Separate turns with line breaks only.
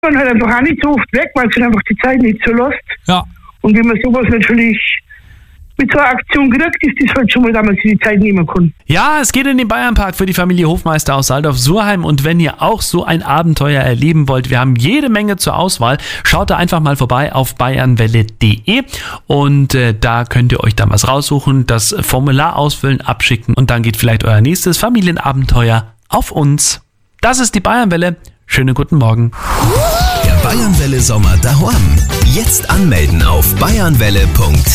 man halt einfach auch nicht so oft weg, weil es halt einfach die Zeit nicht so lässt.
Ja.
Und wenn man sowas natürlich mit so einer Aktion kriegt, ist das halt schon mal, dass man sich die Zeit nehmen kann.
Ja, es geht in den Bayernpark für die Familie Hofmeister aus Saldorf-Surheim. Und wenn ihr auch so ein Abenteuer erleben wollt, wir haben jede Menge zur Auswahl. Schaut da einfach mal vorbei auf bayernwelle.de und da könnt ihr euch dann was raussuchen, das Formular ausfüllen, abschicken und dann geht vielleicht euer nächstes Familienabenteuer auf uns. Das ist die Bayernwelle. Schönen guten Morgen.
Der Bayernwelle Sommer daheim. Jetzt anmelden auf bayernwelle.de.